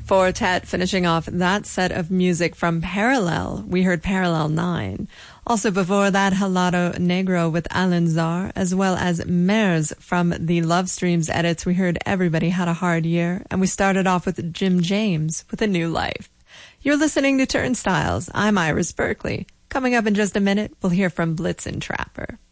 Fortet finishing off that set of music from Parallel. We heard Parallel 9. Also before that, Halado Negro with Alan Czar, as well as Mers from the Love Streams edits. We heard Everybody Had a Hard Year. And we started off with Jim James with A New Life. You're listening to Turnstiles. I'm Iris Berkeley. Coming up in just a minute, we'll hear from Blitzen Trapper.